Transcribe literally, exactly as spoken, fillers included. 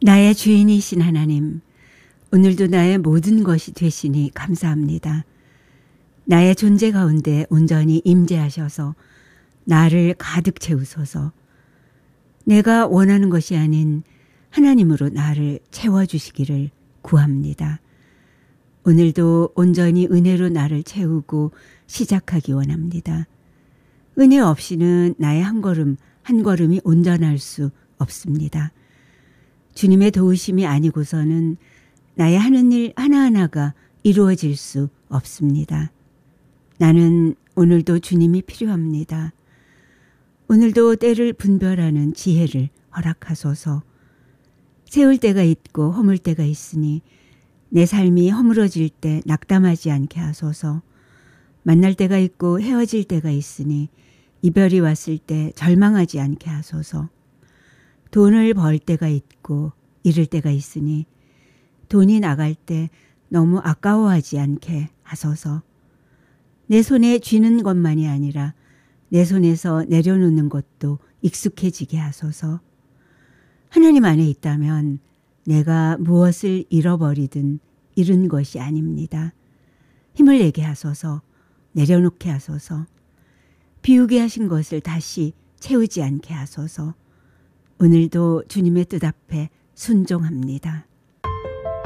나의 주인이신 하나님, 오늘도 나의 모든 것이 되시니 감사합니다. 나의 존재 가운데 온전히 임재하셔서 나를 가득 채우소서. 내가 원하는 것이 아닌 하나님으로 나를 채워주시기를 구합니다. 오늘도 온전히 은혜로 나를 채우고 시작하기 원합니다. 은혜 없이는 나의 한 걸음 한 걸음이 온전할 수 없습니다. 주님의 도우심이 아니고서는 나의 하는 일 하나하나가 이루어질 수 없습니다. 나는 오늘도 주님이 필요합니다. 오늘도 때를 분별하는 지혜를 허락하소서. 세울 때가 있고 허물 때가 있으니 내 삶이 허물어질 때 낙담하지 않게 하소서. 만날 때가 있고 헤어질 때가 있으니 이별이 왔을 때 절망하지 않게 하소서. 돈을 벌 때가 있고 잃을 때가 있으니 돈이 나갈 때 너무 아까워하지 않게 하소서. 내 손에 쥐는 것만이 아니라 내 손에서 내려놓는 것도 익숙해지게 하소서. 하나님 안에 있다면 내가 무엇을 잃어버리든 잃은 것이 아닙니다. 힘을 내게 하소서. 내려놓게 하소서. 비우게 하신 것을 다시 채우지 않게 하소서. 오늘도 주님의 뜻 앞에 순종합니다.